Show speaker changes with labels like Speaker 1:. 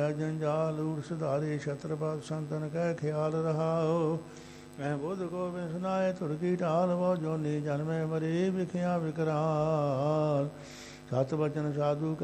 Speaker 1: ਜੰਜਾਲ ਊੜ ਸੁਧਾਰੇ ਛਤਰਪਤ ਸੰਤਨ ਕਹਿ ਖਿਆਲ ਰਹਾਓ। ਮੈਂ ਬੁੱਧ ਗੋਬਿੰਦ ਸੁਨਾਏ ਧੁਰਕੀ ਢਾਲ ਵੋ ਜੋਨੀ ਜਨਮੇ ਮਰੀ ਵਿਖਿਆ ਵਿਕਰਾਲ। ਸਤ ਬਚਨ ਸਾਧੂ